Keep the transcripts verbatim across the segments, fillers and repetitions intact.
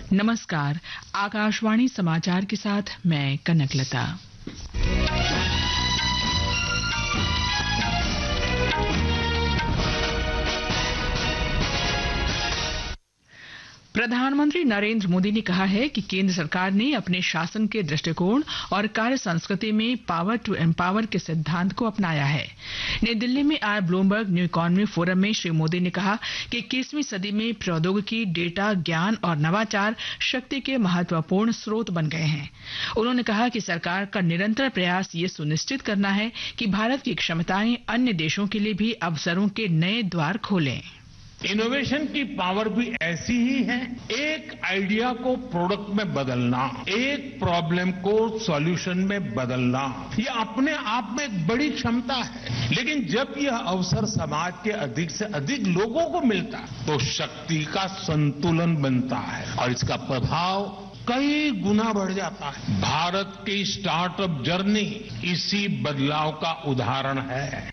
नमस्कार, आकाशवाणी समाचार के साथ मैं कनकलता। प्रधानमंत्री नरेंद्र मोदी ने कहा है कि केंद्र सरकार ने अपने शासन के दृष्टिकोण और कार्य संस्कृति में पावर टू एम्पावर के सिद्धांत को अपनाया है। नई दिल्ली में आज ब्लूमबर्ग न्यू इकोनॉमी फोरम में श्री मोदी ने कहा कि इक्कीसवीं सदी में प्रौद्योगिकी, डेटा, ज्ञान और नवाचार शक्ति के महत्वपूर्ण स्रोत बन गए हैं। उन्होंने कहा कि सरकार का निरंतर प्रयास ये सुनिश्चित करना है कि भारत की क्षमताएं अन्य देशों के लिए भी अवसरों के नए द्वार खोलें। इनोवेशन की पावर भी ऐसी ही है। एक आइडिया को प्रोडक्ट में बदलना, एक प्रॉब्लम को सॉल्यूशन में बदलना, ये अपने आप में एक बड़ी क्षमता है। लेकिन जब यह अवसर समाज के अधिक से अधिक लोगों को मिलता है तो शक्ति का संतुलन बनता है और इसका प्रभाव कई गुना बढ़ जाता है। भारत की स्टार्टअप जर्नी इसी बदलाव का उदाहरण है।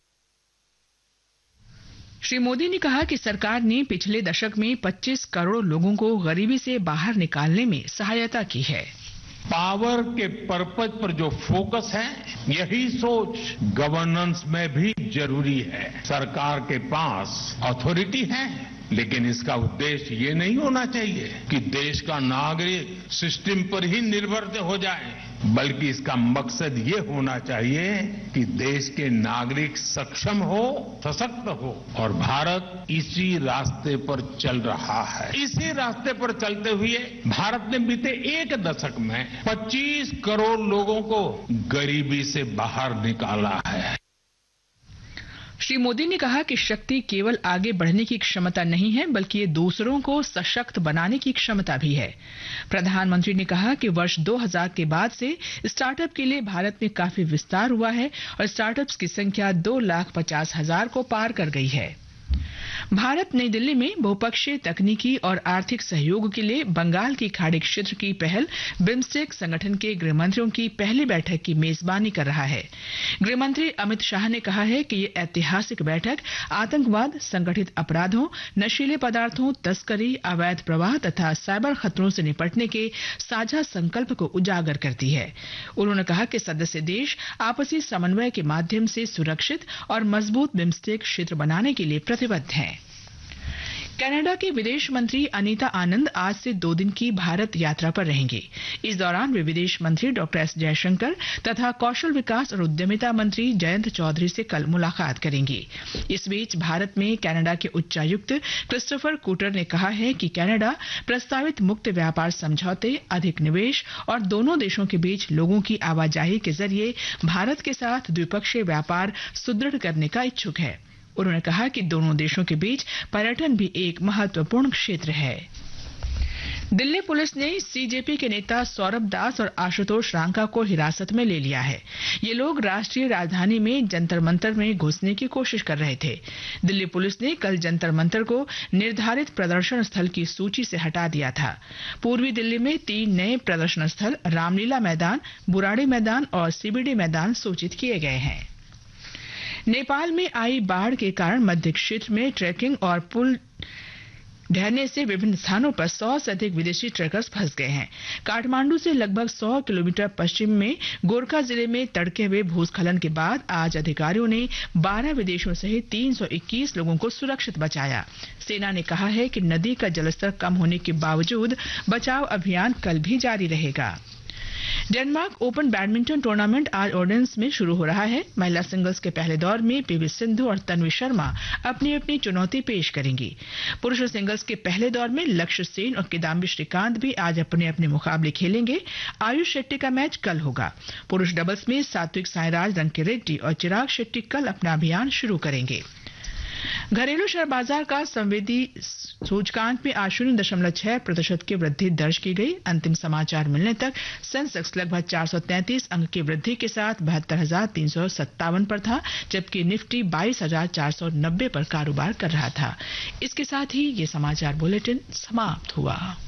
श्री मोदी ने कहा कि सरकार ने पिछले दशक में पच्चीस करोड़ लोगों को गरीबी से बाहर निकालने में सहायता की है। पावर के पर्पज पर जो फोकस है, यही सोच गवर्नेंस में भी जरूरी है। सरकार के पास अथॉरिटी है, लेकिन इसका उद्देश्य ये नहीं होना चाहिए कि देश का नागरिक सिस्टम पर ही निर्भर हो जाए, बल्कि इसका मकसद ये होना चाहिए कि देश के नागरिक सक्षम हो, सशक्त हो, और भारत इसी रास्ते पर चल रहा है। इसी रास्ते पर चलते हुए भारत ने बीते एक दशक में पच्चीस करोड़ लोगों को गरीबी से बाहर निकाला है। श्री मोदी ने कहा कि शक्ति केवल आगे बढ़ने की क्षमता नहीं है, बल्कि ये दूसरों को सशक्त बनाने की क्षमता भी है। प्रधानमंत्री ने कहा कि वर्ष दो हज़ार के बाद से स्टार्टअप के लिए भारत में काफी विस्तार हुआ है और स्टार्टअप्स की संख्या दो लाख पचास हजार को पार कर गई है। भारत नई दिल्ली में बहुपक्षीय तकनीकी और आर्थिक सहयोग के लिए बंगाल की खाड़ी क्षेत्र की पहल बिम्स्टेक संगठन के गृहमंत्रियों की पहली बैठक की मेजबानी कर रहा है। गृहमंत्री अमित शाह ने कहा है कि ये ऐतिहासिक बैठक आतंकवाद, संगठित अपराधों, नशीले पदार्थों, तस्करी, अवैध प्रवाह तथा साइबर खतरों से निपटने के साझा संकल्प को उजागर करती है। उन्होंने कहा कि सदस्य देश आपसी समन्वय के माध्यम से सुरक्षित और मजबूत बिम्स्टेक क्षेत्र बनाने के लिए प्रतिबद्ध हैं। कनाडा की विदेश मंत्री अनीता आनंद आज से दो दिन की भारत यात्रा पर रहेंगे। इस दौरान वे विदेश मंत्री डॉक्टर एस जयशंकर तथा कौशल विकास और उद्यमिता मंत्री जयंत चौधरी से कल मुलाकात करेंगे। इस बीच भारत में कनाडा के उच्चायुक्त क्रिस्टोफर कूटर ने कहा है कि कनाडा प्रस्तावित मुक्त व्यापार समझौते, अधिक निवेश और दोनों देशों के बीच लोगों की आवाजाही के जरिए भारत के साथ द्विपक्षीय व्यापार सुदृढ़ करने का इच्छुक है। उन्होंने कहा कि दोनों देशों के बीच पर्यटन भी एक महत्वपूर्ण क्षेत्र है। दिल्ली पुलिस ने सीजेपी के नेता सौरभ दास और आशुतोष रांका को हिरासत में ले लिया है। ये लोग राष्ट्रीय राजधानी में जंतर मंतर में घुसने की कोशिश कर रहे थे। दिल्ली पुलिस ने कल जंतर मंतर को निर्धारित प्रदर्शन स्थल की सूची से हटा दिया था। पूर्वी दिल्ली में तीन नए प्रदर्शन स्थल रामलीला मैदान, बुराड़ी मैदान और सीबीडी मैदान सूचित किए गए हैं। नेपाल में आई बाढ़ के कारण मध्य क्षेत्र में ट्रैकिंग और पुल ढहने से विभिन्न स्थानों पर सौ से अधिक विदेशी ट्रैकर्स फंस गए हैं। काठमांडू से लगभग सौ किलोमीटर पश्चिम में गोरखा जिले में तड़के हुए भूस्खलन के बाद आज अधिकारियों ने बारह विदेशियों सहित तीन सौ इक्कीस लोगों को सुरक्षित बचाया। सेना ने कहा है कि नदी का जलस्तर कम होने के बावजूद बचाव अभियान कल भी जारी रहेगा। डेनमार्क ओपन बैडमिंटन टूर्नामेंट आज ओडेंस में शुरू हो रहा है। महिला सिंगल्स के पहले दौर में पीवी सिंधु और तन्वी शर्मा अपनी अपनी चुनौती पेश करेंगी। पुरुष सिंगल्स के पहले दौर में लक्ष्य सेन और किदाम्बी श्रीकांत भी आज अपने अपने मुकाबले खेलेंगे। आयुष शेट्टी का मैच कल होगा। पुरुष डबल्स में सात्विक साईराज, रंकीरेड्डी और चिराग शेट्टी कल अपना अभियान शुरू करेंगे। घरेलू शेयर बाजार का संवेदी सूचकांक में आज शून्य दशमलव छह प्रतिशत की वृद्धि दर्ज की गई। अंतिम समाचार मिलने तक सेंसेक्स लगभग चार सौ तैंतीस अंक की वृद्धि के साथ बहत्तर हजार तीन सौ सत्तावन पर था, जबकि निफ्टी बाईस हजार चार सौ नब्बे पर कारोबार कर रहा था। इसके साथ ही ये समाचार बुलेटिन समाप्त हुआ।